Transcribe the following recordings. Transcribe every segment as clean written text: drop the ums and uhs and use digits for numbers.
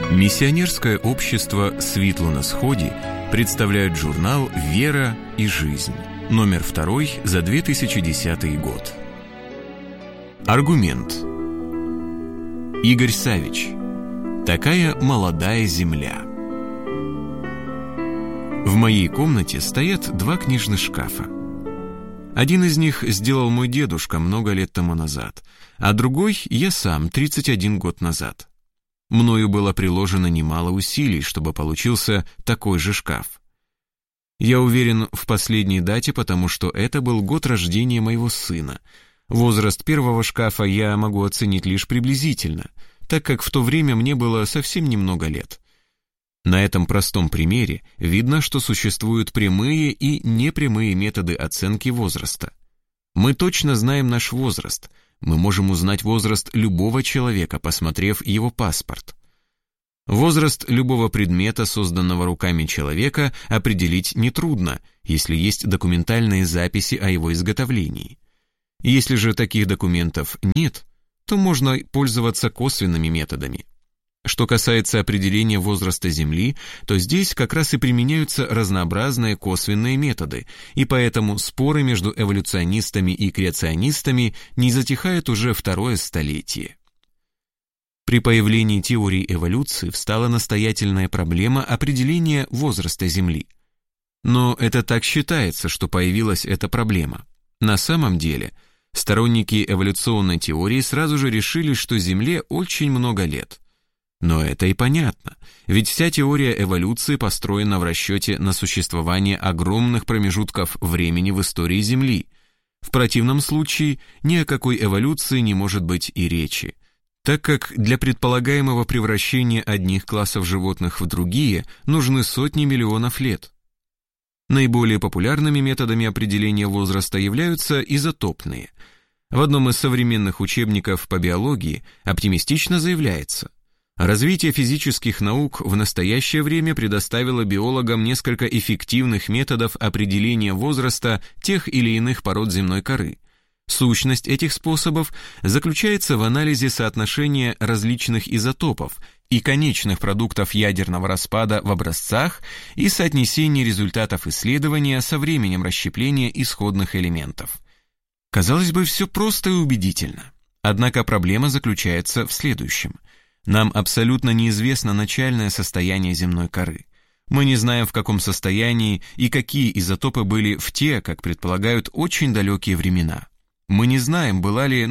Миссионерское общество «Светло на сходе» представляет журнал «Вера и жизнь», номер 2 за 2010 год. Аргумент. Игорь Савич. Такая молодая земля. В моей комнате стоят 2 книжных шкафа. Один из них сделал мой дедушка много лет тому назад, а другой я сам 31 год назад. Мною было приложено немало усилий, чтобы получился такой же шкаф. Я уверен в последней дате, потому что это был год рождения моего сына. Возраст первого шкафа я могу оценить лишь приблизительно, так как в то время мне было совсем немного лет. На этом простом примере видно, что существуют прямые и непрямые методы оценки возраста. Мы точно знаем наш возраст. Мы можем узнать возраст любого человека, посмотрев его паспорт. Возраст любого предмета, созданного руками человека, определить нетрудно, если есть документальные записи о его изготовлении. Если же таких документов нет, то можно пользоваться косвенными методами. Что касается определения возраста Земли, то здесь как раз и применяются разнообразные косвенные методы, и поэтому споры между эволюционистами и креационистами не затихают уже 2-е столетие. При появлении теории эволюции встала настоятельная проблема определения возраста Земли. Но это так считается, что появилась эта проблема. На самом деле, сторонники эволюционной теории сразу же решили, что Земле очень много лет. Но это и понятно, ведь вся теория эволюции построена в расчете на существование огромных промежутков времени в истории Земли. В противном случае ни о какой эволюции не может быть и речи, так как для предполагаемого превращения одних классов животных в другие нужны сотни миллионов лет. Наиболее популярными методами определения возраста являются изотопные. В одном из современных учебников по биологии оптимистично заявляется: развитие физических наук в настоящее время предоставило биологам несколько эффективных методов определения возраста тех или иных пород земной коры. Сущность этих способов заключается в анализе соотношения различных изотопов и конечных продуктов ядерного распада в образцах и соотнесении результатов исследования со временем расщепления исходных элементов. Казалось бы, все просто и убедительно. Однако проблема заключается в следующем. Нам абсолютно неизвестно начальное состояние земной коры. Мы не знаем, в каком состоянии и какие изотопы были в те, как предполагают, очень далекие времена. Мы не знаем, была ли,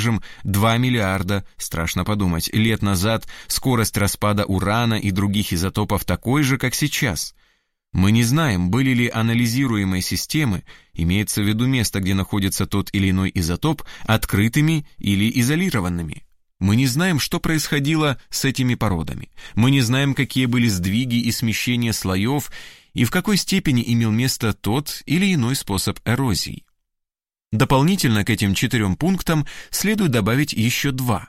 2 миллиарда, страшно подумать, лет назад скорость распада урана и других изотопов такой же, как сейчас. Мы не знаем, были ли анализируемые системы, имеется в виду место, где находится тот или иной изотоп, открытыми или изолированными. Мы не знаем, что происходило с этими породами. Мы не знаем, какие были сдвиги и смещения слоев и в какой степени имел место тот или иной способ эрозии. Дополнительно к этим 4 пунктам следует добавить еще 2.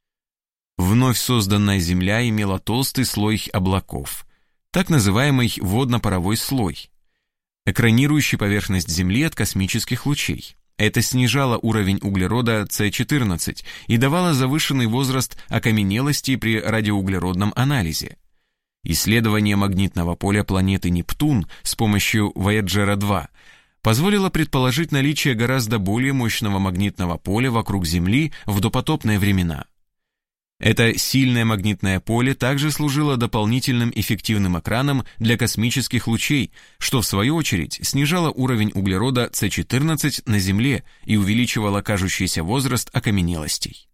Вновь созданная Земля имела толстый слой облаков, так называемый водно-паровой слой, экранирующий поверхность Земли от космических лучей. Это снижало уровень углерода С14 и давало завышенный возраст окаменелости при радиоуглеродном анализе. Исследование магнитного поля планеты Нептун с помощью Вояджера-2 позволило предположить наличие гораздо более мощного магнитного поля вокруг Земли в допотопные времена. Это сильное магнитное поле также служило дополнительным эффективным экраном для космических лучей, что в свою очередь снижало уровень углерода С14 на Земле и увеличивало кажущийся возраст окаменелостей.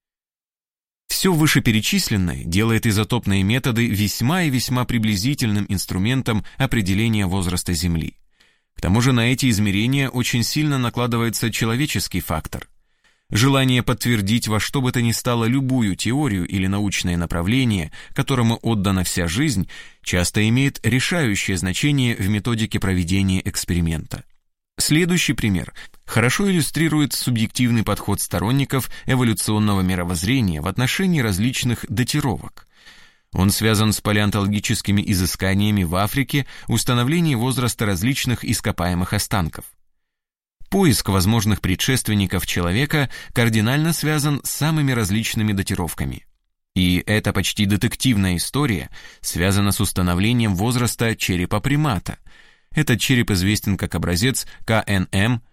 Все вышеперечисленное делает изотопные методы весьма и весьма приблизительным инструментом определения возраста Земли. К тому же на эти измерения очень сильно накладывается человеческий фактор. Желание подтвердить во что бы то ни стало любую теорию или научное направление, которому отдана вся жизнь, часто имеет решающее значение в методике проведения эксперимента. Следующий пример хорошо иллюстрирует субъективный подход сторонников эволюционного мировоззрения в отношении различных датировок. Он связан с палеонтологическими изысканиями в Африке, установлением возраста различных ископаемых останков. Поиск возможных предшественников человека кардинально связан с самыми различными датировками. И эта почти детективная история связана с установлением возраста черепа примата. Этот череп известен как образец КНМ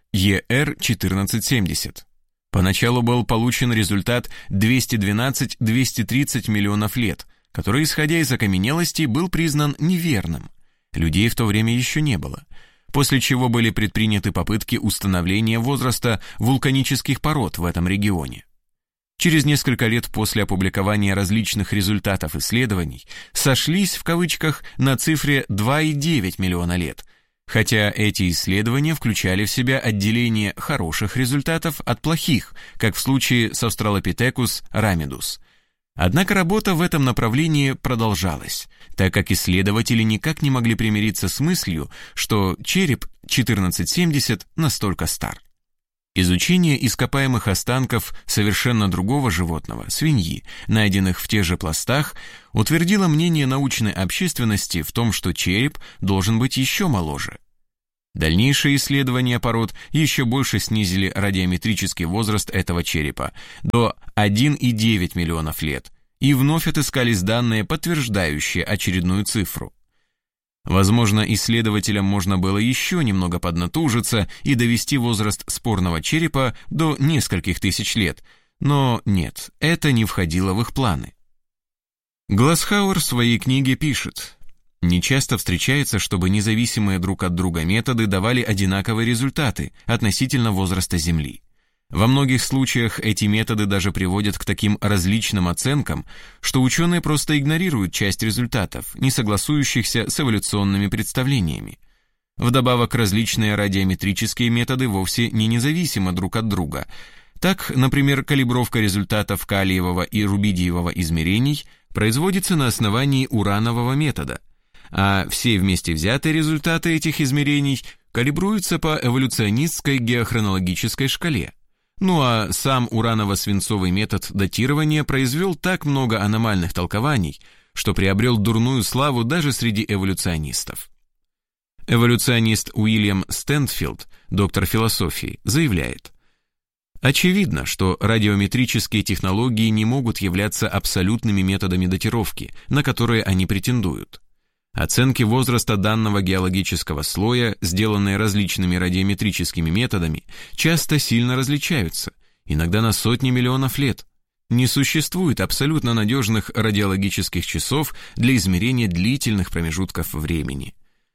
ER1470. Поначалу был получен результат 212-230 миллионов лет, который, исходя из окаменелостей, был признан неверным. Людей в то время еще не было. После чего были предприняты попытки установления возраста вулканических пород в этом регионе. Через несколько лет после опубликования различных результатов исследований сошлись в кавычках на цифре 2,9 миллиона лет, хотя эти исследования включали в себя отделение хороших результатов от плохих, как в случае с Australopithecus ramidus. Однако работа в этом направлении продолжалась, так как исследователи никак не могли примириться с мыслью, что череп 1470 настолько стар. Изучение ископаемых останков совершенно другого животного, свиньи, найденных в тех же пластах, утвердило мнение научной общественности в том, что череп должен быть еще моложе. Дальнейшие исследования пород еще больше снизили радиометрический возраст этого черепа до 1,9 миллионов лет, и вновь отыскались данные, подтверждающие очередную цифру. Возможно, исследователям можно было еще немного поднатужиться и довести возраст спорного черепа до нескольких тысяч лет, но нет, это не входило в их планы. Гласхауэр в своей книге пишет: «Нечасто встречается, чтобы независимые друг от друга методы давали одинаковые результаты относительно возраста Земли. Во многих случаях эти методы даже приводят к таким различным оценкам, что ученые просто игнорируют часть результатов, не согласующихся с эволюционными представлениями. Вдобавок, различные радиометрические методы вовсе не независимы друг от друга. Так, например, калибровка результатов калиевого и рубидиевого измерений производится на основании уранового метода, а все вместе взятые результаты этих измерений калибруются по эволюционистской геохронологической шкале. Ну а сам ураново-свинцовый метод датирования произвел так много аномальных толкований, что приобрел дурную славу даже среди эволюционистов. Эволюционист Уильям Стэнфилд, доктор философии, заявляет: «Очевидно, что радиометрические технологии не могут являться абсолютными методами датировки, на которые они претендуют. Оценки возраста данного геологического слоя, сделанные различными радиометрическими методами, часто сильно различаются, иногда на сотни миллионов лет. Не существует абсолютно надежных радиологических часов для измерения длительных промежутков времени».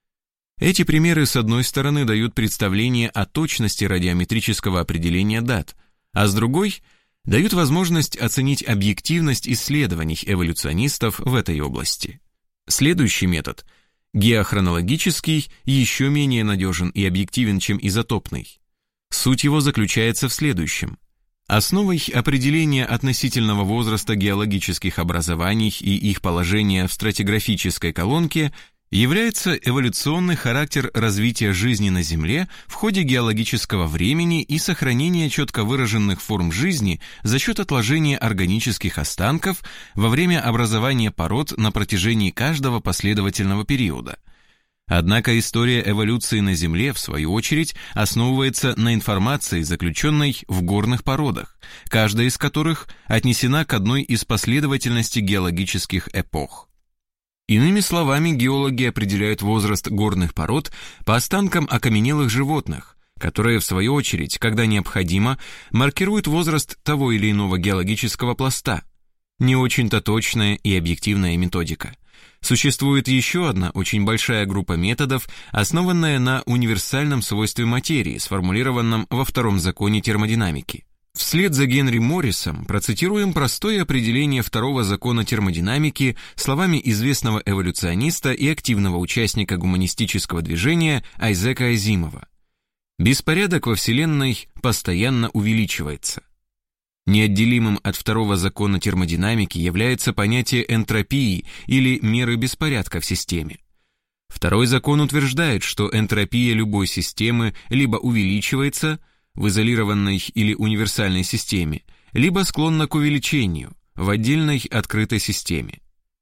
Эти примеры, с одной стороны, дают представление о точности радиометрического определения дат, а с другой – дают возможность оценить объективность исследований эволюционистов в этой области. Следующий метод, геохронологический, еще менее надежен и объективен, чем изотопный. Суть его заключается в следующем. Основой определения относительного возраста геологических образований и их положения в стратиграфической колонке является эволюционный характер развития жизни на Земле в ходе геологического времени и сохранения четко выраженных форм жизни за счет отложения органических останков во время образования пород на протяжении каждого последовательного периода. Однако история эволюции на Земле, в свою очередь, основывается на информации, заключенной в горных породах, каждая из которых отнесена к одной из последовательностей геологических эпох. Иными словами, геологи определяют возраст горных пород по останкам окаменелых животных, которые, в свою очередь, когда необходимо, маркируют возраст того или иного геологического пласта. Не очень-то точная и объективная методика. Существует еще одна очень большая группа методов, основанная на универсальном свойстве материи, сформулированном во втором законе термодинамики. Вслед за Генри Моррисом процитируем простое определение второго закона термодинамики словами известного эволюциониста и активного участника гуманистического движения Айзека Азимова. Беспорядок во Вселенной постоянно увеличивается. Неотделимым от второго закона термодинамики является понятие энтропии или меры беспорядка в системе. Второй закон утверждает, что энтропия любой системы либо увеличивается в изолированной или универсальной системе, либо склонна к увеличению в отдельной открытой системе.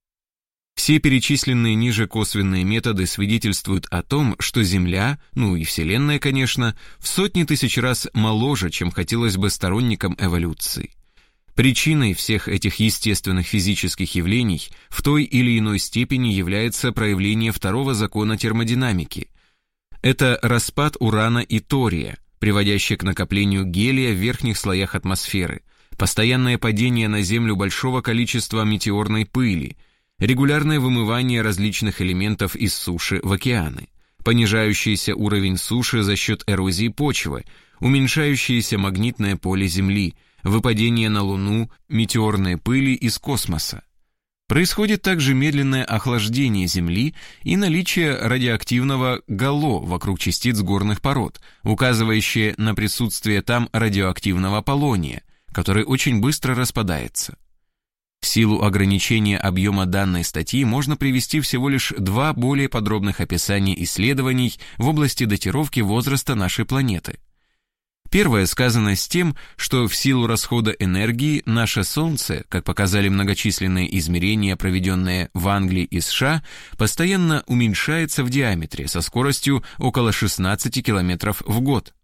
Все перечисленные ниже косвенные методы свидетельствуют о том, что Земля, ну и Вселенная, конечно, в сотни тысяч раз моложе, чем хотелось бы сторонникам эволюции. Причиной всех этих естественных физических явлений в той или иной степени является проявление второго закона термодинамики. Это распад урана и тория, приводящий к накоплению гелия в верхних слоях атмосферы, постоянное падение на Землю большого количества метеорной пыли, регулярное вымывание различных элементов из суши в океаны, понижающийся уровень суши за счет эрозии почвы, уменьшающееся магнитное поле Земли, выпадение на Луну метеорной пыли из космоса. Происходит также медленное охлаждение Земли и наличие радиоактивного гало вокруг частиц горных пород, указывающее на присутствие там радиоактивного полония, который очень быстро распадается. В силу ограничения объема данной статьи можно привести всего лишь два более подробных описания исследований в области датировки возраста нашей планеты. Первое сказано с тем, что в силу расхода энергии наше Солнце, как показали многочисленные измерения, проведенные в Англии и США, постоянно уменьшается в диаметре со скоростью около 16 км в год.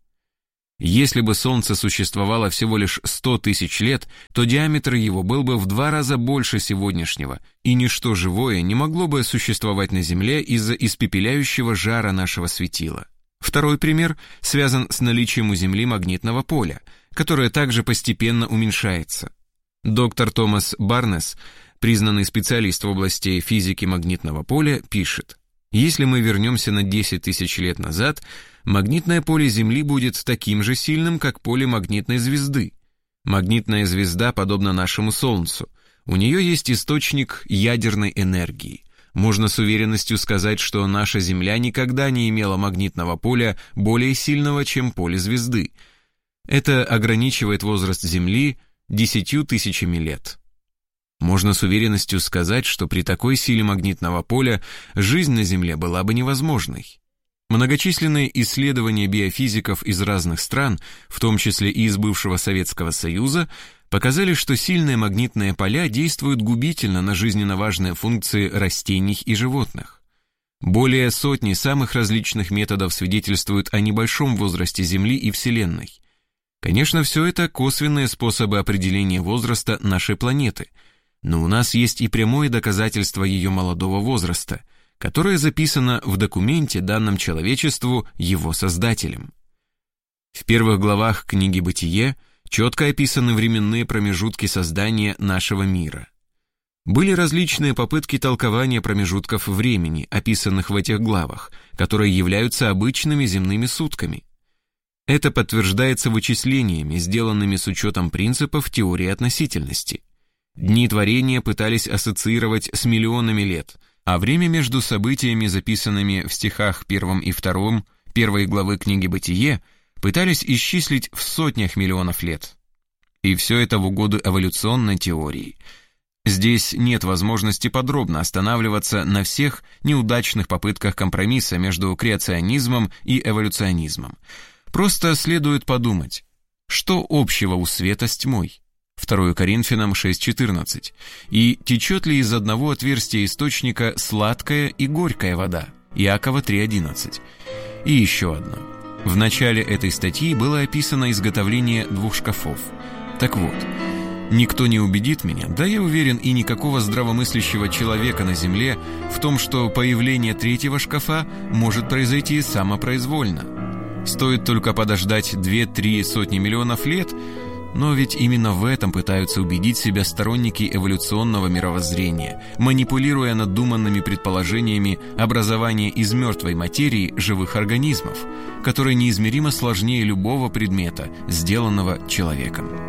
Если бы Солнце существовало всего лишь 100 тысяч лет, то диаметр его был бы в 2 раза больше сегодняшнего, и ничто живое не могло бы существовать на Земле из-за испепеляющего жара нашего светила. Второй пример связан с наличием у Земли магнитного поля, которое также постепенно уменьшается. Доктор Томас Барнес, признанный специалист в области физики магнитного поля, пишет: «Если мы вернемся на 10 тысяч лет назад, магнитное поле Земли будет таким же сильным, как поле магнитной звезды. Магнитная звезда подобна нашему Солнцу. У нее есть источник ядерной энергии. Можно с уверенностью сказать, что наша Земля никогда не имела магнитного поля более сильного, чем поле звезды. Это ограничивает возраст Земли 10 тысячами лет. Можно с уверенностью сказать, что при такой силе магнитного поля жизнь на Земле была бы невозможной. Многочисленные исследования биофизиков из разных стран, в том числе и из бывшего Советского Союза, показали, что сильные магнитные поля действуют губительно на жизненно важные функции растений и животных. Более сотни самых различных методов свидетельствуют о небольшом возрасте Земли и Вселенной. Конечно, все это косвенные способы определения возраста нашей планеты, но у нас есть и прямое доказательство ее молодого возраста, которое записано в документе, данном человечеству его создателем. В первых главах книги «Бытие» четко описаны временные промежутки создания нашего мира. Были различные попытки толкования промежутков времени, описанных в этих главах, которые являются обычными земными сутками. Это подтверждается вычислениями, сделанными с учетом принципов теории относительности. Дни творения пытались ассоциировать с миллионами лет, а время между событиями, записанными в стихах 1 и 2 первой главы книги «Бытие», пытались исчислить в сотнях миллионов лет. И все это в угоду эволюционной теории. Здесь нет возможности подробно останавливаться на всех неудачных попытках компромисса между креационизмом и эволюционизмом. Просто следует подумать, что общего у света с тьмой? 2 Коринфянам 6:14. И течет ли из одного отверстия источника сладкая и горькая вода? Иакова 3:11. И еще одно. В начале этой статьи было описано изготовление 2 шкафов. Так вот, никто не убедит меня, да я уверен и никакого здравомыслящего человека на Земле, в том, что появление 3-го шкафа может произойти самопроизвольно. Стоит только подождать 2-3 сотни миллионов лет, но ведь именно в этом пытаются убедить себя сторонники эволюционного мировоззрения, манипулируя надуманными предположениями образования из мертвой материи живых организмов, которые неизмеримо сложнее любого предмета, сделанного человеком.